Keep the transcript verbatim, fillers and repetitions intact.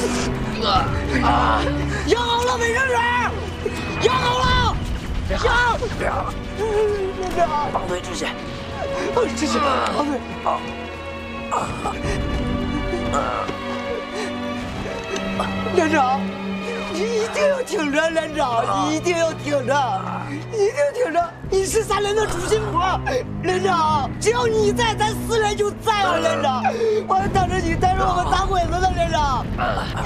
啊！养好了，魏先生，养好了，养！连长，绑腿直下，直下，绑腿。连长，你一定要挺着，连长，你一定要挺着，一定要挺着！你是咱连的主心骨，连长，只要你在，咱四人就在啊，连长！我等着你带着我们打鬼子呢，连长！